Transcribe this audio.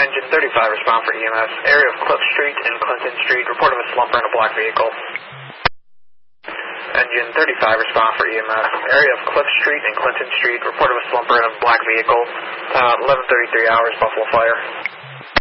Engine 35, respond for EMS. Area of Cliff Street and Clinton Street, report of a slumper in a black vehicle. Engine 35, respond for EMS. Area of Cliff Street and Clinton Street, report of a slumper in a black vehicle. 11:33 hours, Buffalo Fire.